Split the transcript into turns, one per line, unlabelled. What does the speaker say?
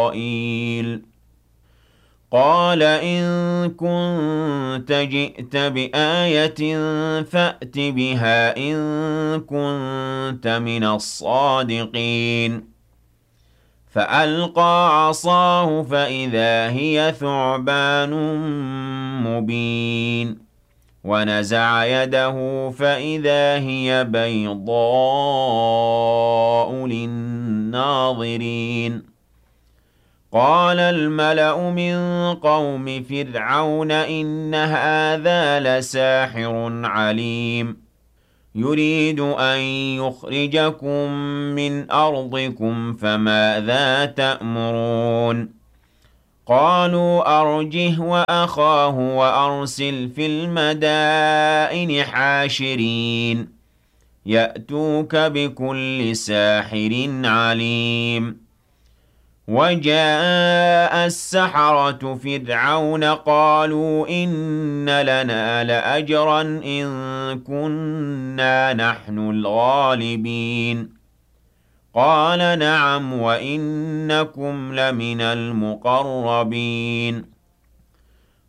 إسرائيل قال إن كنت جئت بآية فأت بها إن كنت من الصادقين فألقى عصاه فإذا هي ثعبان مبين ونزع يده فإذا هي بيضاء للناظرين قال الملأ من قوم فرعون إن هذا لساحر عليم يريد أن يخرجكم من أرضكم فماذا تأمرون قالوا أرجه وأخاه وأرسل في المدائن حاشرين يأتوك بكل ساحر عليم وجاء السحرة فرعون قالوا إن لنا لأجرا إن كنا نحن الغالبين قال نعم وإنكم لمن المقربين